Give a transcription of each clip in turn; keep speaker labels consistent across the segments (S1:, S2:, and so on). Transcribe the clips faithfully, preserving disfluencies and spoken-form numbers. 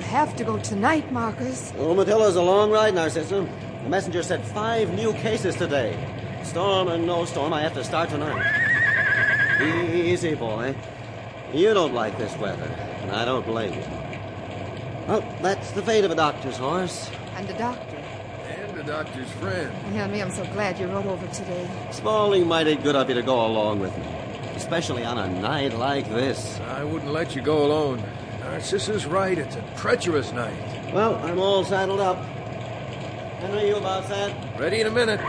S1: have to go tonight, Marcus.
S2: Oh, Matilla's a long ride, Narcissa. The messenger said five new cases today. Storm or no storm, I have to start tonight. Easy, boy. You don't like this weather, and I don't blame you. Well, that's the fate of a doctor's horse.
S1: And the doctor.
S3: And the doctor's friend.
S1: Henry, I'm so glad you rode over today.
S2: Spaulding mighty good of you to go along with me, especially on a night like this.
S3: I wouldn't let you go alone. Narcissa's right. It's a treacherous night.
S2: Well, I'm all saddled up. Henry, you about set?
S3: Ready in a minute.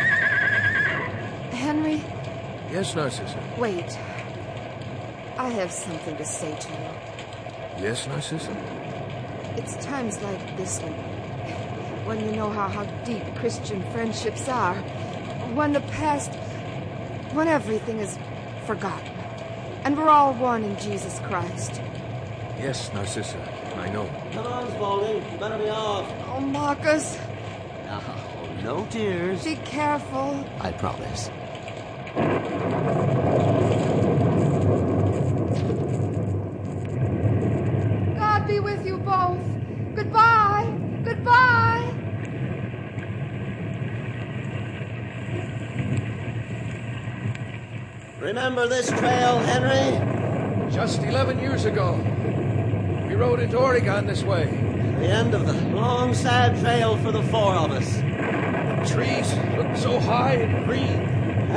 S1: Henry?
S3: Yes, Narcissa.
S1: Wait. I have something to say to you.
S3: Yes, Narcissa?
S1: It's times like this when, when you know how, how deep Christian friendships are. When the past, when everything is forgotten. And we're all one in Jesus Christ.
S3: Yes, Narcissa, I know.
S2: Come on, Spaulding. You better be off.
S1: Oh, Marcus.
S2: No, no tears.
S1: Be careful.
S2: I promise.
S1: God be with you both. Goodbye. Goodbye.
S2: Remember this trail, Henry?
S3: Just eleven years ago, we rode into Oregon this way.
S2: The end of the long, sad trail for the four of us.
S3: The trees looked so high and green.